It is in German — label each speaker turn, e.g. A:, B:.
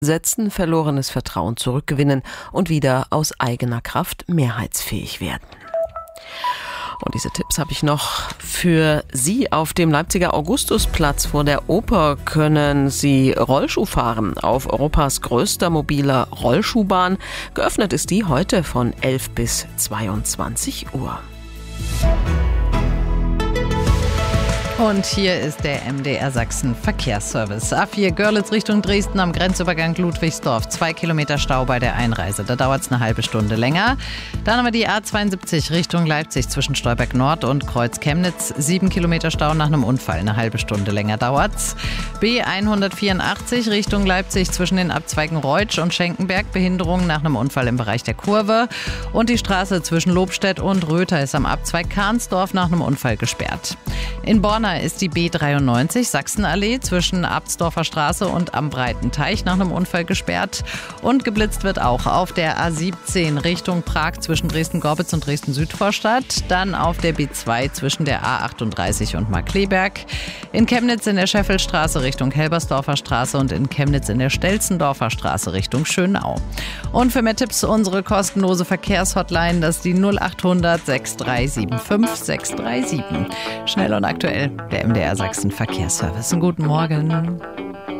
A: setzen, verlorenes Vertrauen zurückgewinnen und wieder aus eigener Kraft mehrheitsfähig werden. Und diese Tipps habe ich noch für Sie. Auf dem Leipziger Augustusplatz vor der Oper können Sie Rollschuh fahren auf Europas größter mobiler Rollschuhbahn. Geöffnet ist die heute von 11 bis 22 Uhr.
B: Und hier ist der MDR Sachsen Verkehrsservice. A4 Görlitz Richtung Dresden am Grenzübergang Ludwigsdorf. 2 Kilometer Stau bei der Einreise. Da dauert es eine halbe Stunde länger. Dann haben wir die A72 Richtung Leipzig zwischen Stolberg Nord und Kreuz Chemnitz. 7 Kilometer Stau nach einem Unfall. Eine halbe Stunde länger dauert's. B184 Richtung Leipzig zwischen den Abzweigen Reutsch und Schenkenberg. Behinderung nach einem Unfall im Bereich der Kurve. Und die Straße zwischen Lobstedt und Röther ist am Abzweig Kahnsdorf nach einem Unfall gesperrt. In Borna ist die B93 Sachsenallee zwischen Abtsdorfer Straße und am Breiten Teich nach einem Unfall gesperrt. Und geblitzt wird auch auf der A17 Richtung Prag zwischen Dresden-Gorbitz und Dresden-Südvorstadt. Dann auf der B2 zwischen der A38 und Markkleeberg. In Chemnitz in der Scheffelstraße Richtung Helbersdorfer Straße und in Chemnitz in der Stelzendorfer Straße Richtung Schönau. Und für mehr Tipps unsere kostenlose Verkehrshotline, das ist die 0800 6375 637. Schnell und aktuell, der MDR Sachsen Verkehrsservice. Einen guten Morgen.